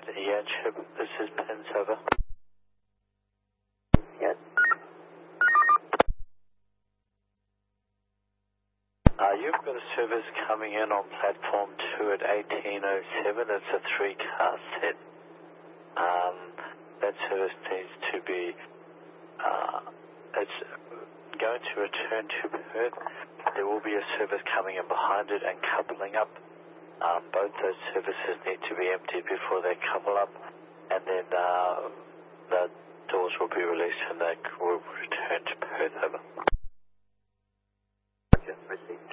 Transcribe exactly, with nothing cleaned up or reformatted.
Perth, Yanship, this is Pins, over. Yes. Uh, you've got a service coming in on platform two at eighteen oh seven. It's a three car set. Um, that service needs to be, uh, it's going to return to Perth. There will be a service coming in behind it and coupling up. Um, both those services need to be emptied before they couple up, and then uh, the doors will be released and they will return to Perth, over. Just received.